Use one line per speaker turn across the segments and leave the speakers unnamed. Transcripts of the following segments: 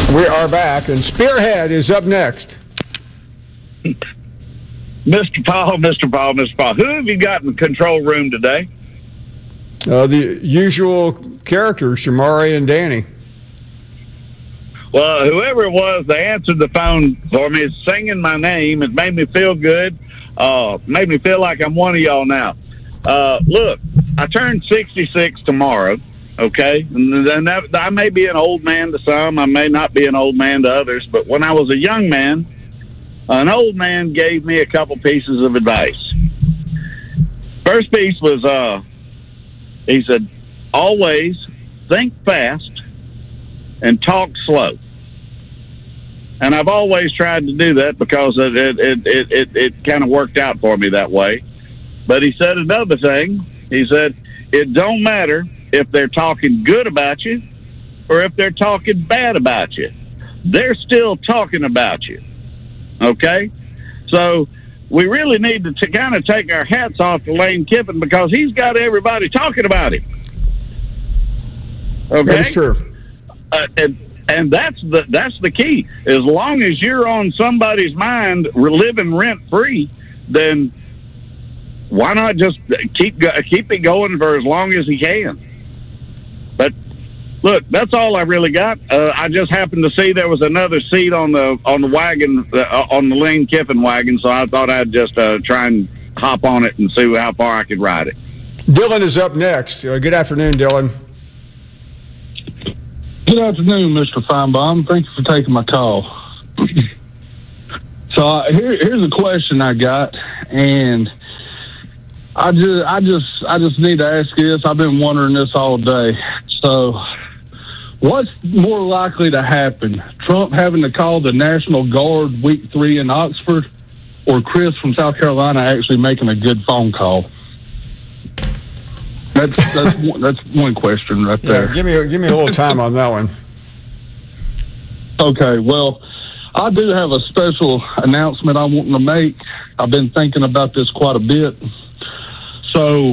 We are back, and Spearhead is up next.
Mr. Paul. Who have you got in the control room today?
The usual characters, Shamari and Danny.
Well, whoever it was, they answered the phone for me, singing my name. It made me feel good. Made me feel like I'm one of y'all now. Look, I turned 66 tomorrow. Okay, and I may be an old man to some, I may not be an old man to others, but when I was a young man, an old man gave me a couple pieces of advice. First piece was, he said, always think fast and talk slow. And I've always tried to do that because it kind of worked out for me that way. But he said another thing. He said, it don't matter if they're talking good about you or if they're talking bad about you. They're still talking about you. Okay? So we really need to kind of take our hats off to Lane Kiffin because he's got everybody talking about him. Okay?
That's true.
And that's the key. As long as you're on somebody's mind living rent-free, then why not just keep it going for as long as he can? But look, that's all I really got. I just happened to see there was another seat on the wagon, on the Lane Kiffin wagon, so I thought I'd just try and hop on it and see how far I could ride it.
Dylan is up next. Good afternoon, Dylan.
Good afternoon, Mr. Feinbaum. Thank you for taking my call. So here's a question I got, and I just need to ask this. I've been wondering this all day. So, what's more likely to happen? Trump having to call the National Guard week 3 in Oxford, or Chris from South Carolina actually making a good phone call? That's one question right there.
Give me a little time on that one.
Okay, well, I do have a special announcement I want to make. I've been thinking about this quite a bit. So,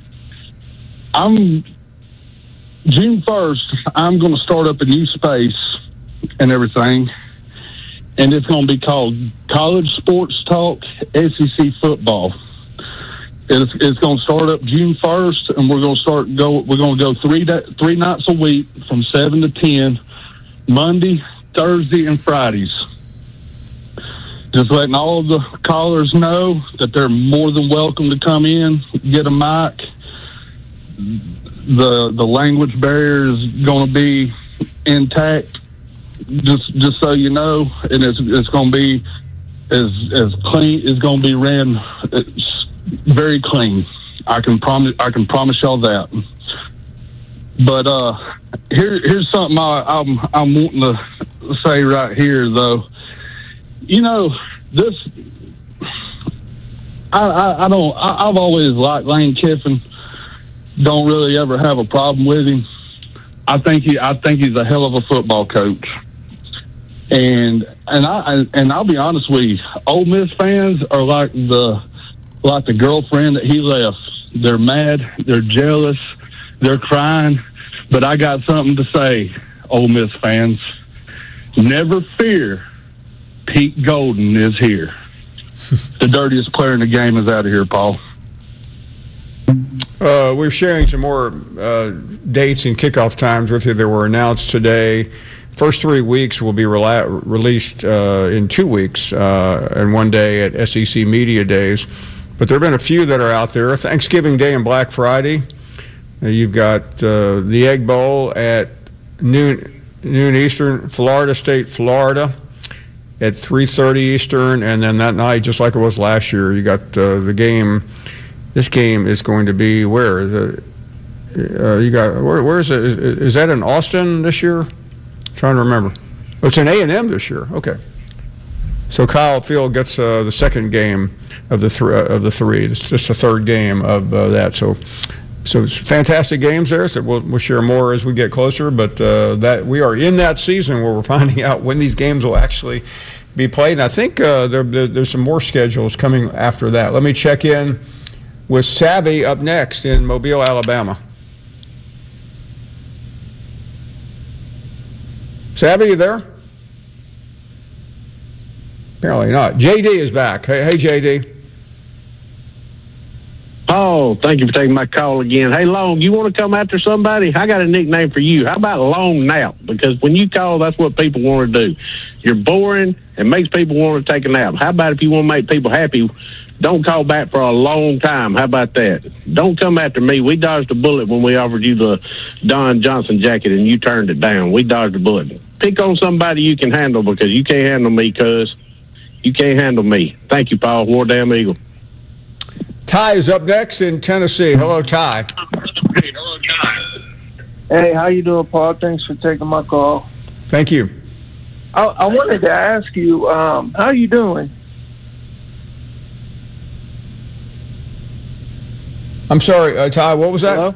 June 1st, I'm going to start up a new space and everything, and it's going to be called College Sports Talk SEC Football. It's going to start up June 1st, and we're going to go three nights a week from 7 to 10, Monday, Thursday, and Fridays. Just letting all of the callers know that they're more than welcome to come in, get a mic. The language barrier is going to be intact, just so you know, and it's going to be as clean. It's going to be ran very clean. I can promise y'all that. But here's something I'm wanting to say right here, though. You know, this. I've always liked Lane Kiffin. Don't really ever have a problem with him. I think he's a hell of a football coach. And I'll be honest with you, Ole Miss fans are like the girlfriend that he left. They're mad, they're jealous, they're crying. But I got something to say, Ole Miss fans. Never fear, Pete Golden is here. The dirtiest player in the game is out of here, Paul.
We're sharing some more dates and kickoff times with you that were announced today. First 3 weeks will be released in 2 weeks and 1 day at SEC Media Days. But there have been a few that are out there. Thanksgiving Day and Black Friday. You've got the Egg Bowl at noon Eastern, Florida State, Florida, at 3:30 Eastern. And then that night, just like it was last year, you got the game. This game is going to be where? Where is it? Is that in Austin this year? I'm trying to remember. Oh, it's in A&M this year. Okay. So Kyle Field gets the second game of the three. It's just the third game of that. So it's fantastic games there. So we'll share more as we get closer. But that we are in that season where we're finding out when these games will actually be played. And I think there's some more schedules coming after that. Let me check in with Savvy up next in Mobile, Alabama. Savvy, you there? Apparently not. JD is back. Hey, JD.
Oh, thank you for taking my call again. Hey, Long, you want to come after somebody? I got a nickname for you. How about Long Nap? Because when you call, that's what people want to do. You're boring and makes people want to take a nap. How about if you want to make people happy, don't call back for a long time. How about that? Don't come after me. We dodged a bullet when we offered you the Don Johnson jacket and you turned it down. We dodged a bullet. Pick on somebody you can handle because you can't handle me, cuz. You can't handle me. Thank you, Paul. War Damn Eagle.
Ty is up next in Tennessee. Hello, Ty.
Hey, how you doing, Paul? Thanks for taking my call.
Thank you.
I wanted to ask you, how you doing?
I'm sorry, Ty, what was that?
Hello?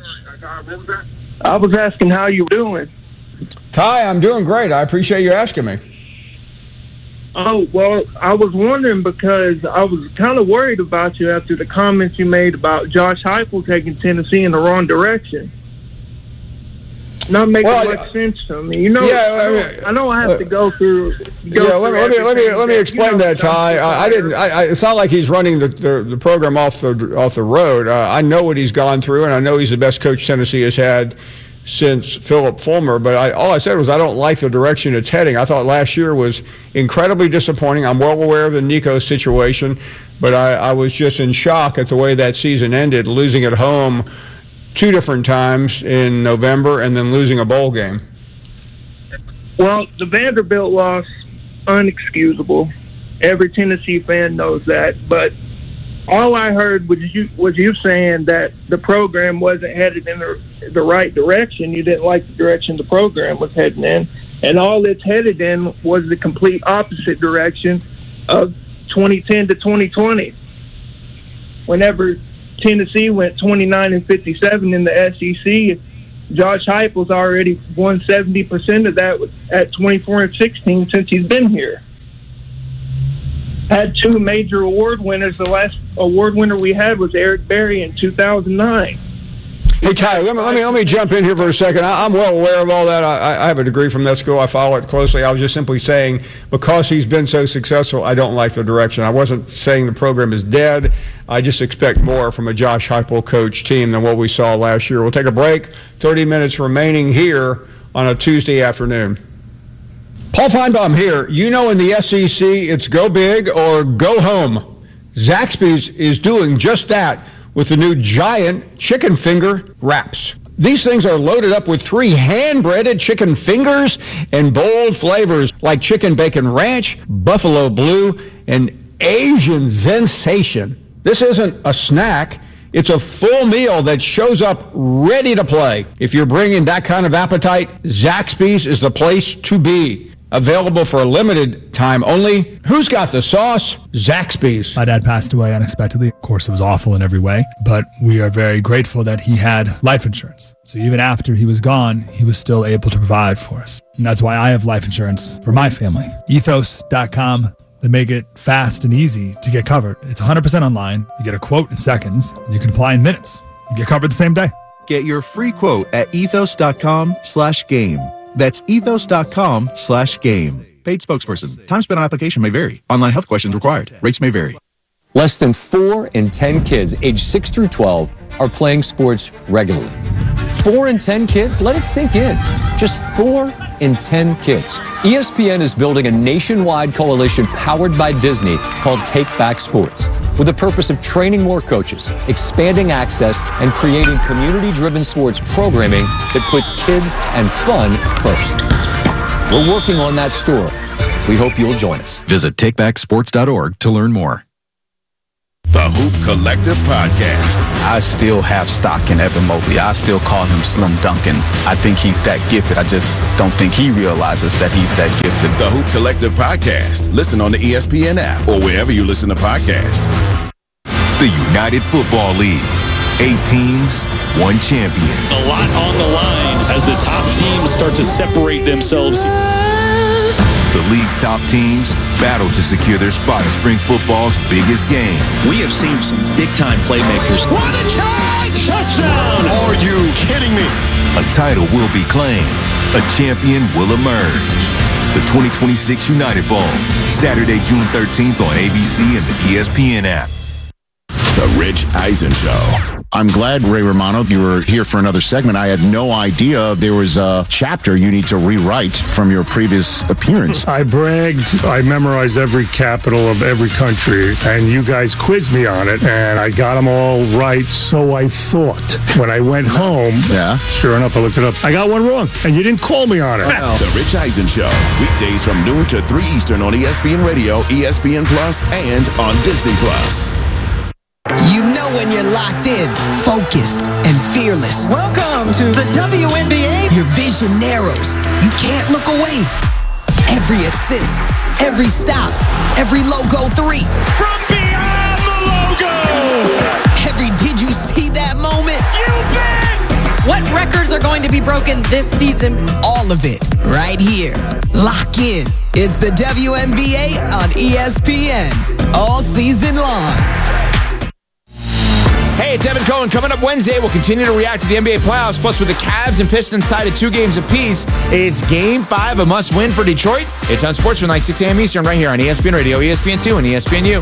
I was asking how you were doing.
Ty, I'm doing great. I appreciate you asking me.
Oh, well, I was wondering because I was kind of worried about you after the comments you made about Josh Heupel taking Tennessee in the wrong direction. Not making much sense to me. You know,
yeah,
I know I have to go through.
Let me explain that, Ty. It's not like he's running the program off the road. I know what he's gone through, and I know he's the best coach Tennessee has had since Philip Fulmer, but all I said was I don't like the direction it's heading. I thought last year was incredibly disappointing. I'm well aware of the Nico situation, but I was just in shock at the way that season ended, losing at home 2 different times in November and then losing a bowl game.
Well, the Vanderbilt loss, unexcusable. Every Tennessee fan knows that, but all I heard was you saying that the program wasn't headed in the right direction. You didn't like the direction the program was heading in. And all it's headed in was the complete opposite direction of 2010 to 2020. Whenever Tennessee went 29-57 in the SEC, Josh Heupel's already won 70% of that at 24-16 since he's been here. Had 2 major award winners. The last award winner we had was Eric Berry in 2009.
Hey, Ty, let me jump in here for a second. I'm well aware of all that. I have a degree from that school. I follow it closely. I was just simply saying because he's been so successful, I don't like the direction. I wasn't saying the program is dead. I just expect more from a Josh Heupel coach team than what we saw last year. We'll take a break. 30 minutes remaining here on a Tuesday afternoon. Paul Feinbaum here. You know in the SEC, it's go big or go home. Zaxby's is doing just that with the new giant chicken finger wraps. These things are loaded up with 3 hand-breaded chicken fingers and bold flavors like chicken bacon ranch, buffalo blue, and Asian sensation. This isn't a snack. It's a full meal that shows up ready to play. If you're bringing that kind of appetite, Zaxby's is the place to be. Available for a limited time only. Who's got the sauce? Zaxby's.
My dad passed away unexpectedly. Of course, it was awful in every way, but we are very grateful that he had life insurance. So even after he was gone, he was still able to provide for us. And that's why I have life insurance for my family. Ethos.com. They make it fast and easy to get covered. It's 100% online. You get a quote in seconds, and you can apply in minutes. You get covered the same day.
Get your free quote at ethos.com/game. That's ethos.com/game. Paid spokesperson. Time spent on application may vary. Online health questions required. Rates may vary.
Less than 4 in 10 kids aged 6 through 12 are playing sports regularly. 4 in 10 kids? Let it sink in. Just 4 in 10 kids. ESPN is building a nationwide coalition powered by Disney called Take Back Sports, with the purpose of training more coaches, expanding access, and creating community-driven sports programming that puts kids and fun first. We're working on that story. We hope you'll join us.
Visit takebacksports.org to learn more.
The Hoop Collective Podcast.
I still have stock in Evan Mobley. I still call him Slim Duncan. I think he's that gifted. I just don't think he realizes that he's that gifted.
The Hoop Collective Podcast. Listen on the ESPN app or wherever you listen to podcasts.
The United Football League. 8 teams, 1 champion.
A lot on the line as the top teams start to separate themselves.
The league's top teams battle to secure their spot in spring football's biggest game.
We have seen some big-time playmakers. What a catch! Touchdown!
Are you kidding me? A title will be claimed. A champion will emerge. the 2026 United Bowl, Saturday, June 13th on ABC and the ESPN app.
The Rich Eisen Show.
I'm glad, Ray Romano, you were here for another segment. I had no idea there was a chapter you need to rewrite from your previous appearance.
I bragged. I memorized every capital of every country, and you guys quizzed me on it, and I got them all right, so I thought. When I went home, sure enough, I looked it up. I got one wrong, and you didn't call me on it.
The Rich Eisen Show, weekdays from noon to 3 Eastern on ESPN Radio, ESPN Plus, and on Disney Plus.
You know when you're locked in, focused, and fearless.
Welcome to the WNBA.
Your vision narrows. You can't look away. Every assist, every stop, every logo 3.
From beyond the logo.
Every did you see that moment?
You bet.
What records are going to be broken this season?
All of it, right here. Lock in. It's the WNBA on ESPN. All season long.
Hey, it's Evan Cohen. Coming up Wednesday, we'll continue to react to the NBA playoffs. Plus, with the Cavs and Pistons tied at 2 games apiece, it's Game 5, a must-win for Detroit. It's on Sportsman, 6 a.m. Eastern, right here on ESPN Radio, ESPN2, and ESPNU.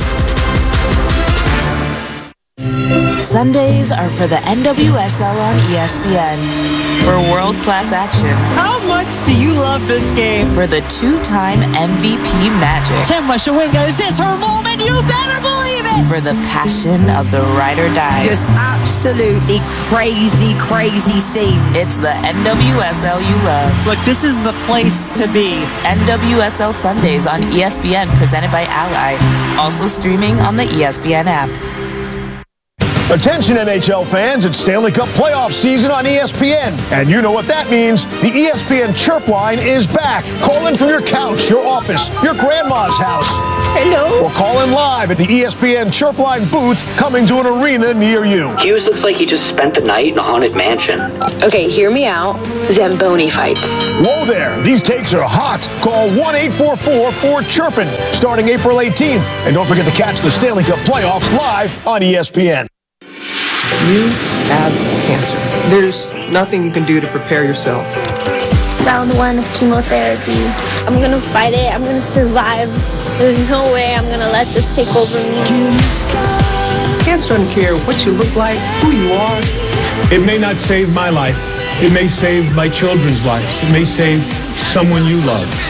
Sundays are for the NWSL on ESPN. For world-class action.
How much do you love this game?
For the 2-time MVP Magic.
Temwa Shawinga, is this her moment? You better believe it!
For the passion of the ride or die.
Just absolutely crazy, crazy scene.
It's the NWSL you love.
Look, this is the place to be.
NWSL Sundays on ESPN, presented by Ally. Also streaming on the ESPN app.
Attention NHL fans, it's Stanley Cup playoff season on ESPN. And you know what that means. The ESPN Chirp line is back. Call in from your couch, your office, your grandma's house.
Hello?
Or call in live at the ESPN Chirp line booth coming to an arena near you.
Hughes looks like he just spent the night in a haunted mansion.
Okay, hear me out. Zamboni fights.
Whoa there. These takes are hot. Call 1-844-4-CHIRPIN starting April 18th. And don't forget to catch the Stanley Cup playoffs live on ESPN.
You have cancer. There's nothing you can do to prepare yourself.
Round 1 of chemotherapy. I'm gonna fight it. I'm gonna survive. There's no way I'm gonna let this take over me.
Cancer doesn't care what you look like, who you are.
It may not save my life. It may save my children's lives. It may save someone you love.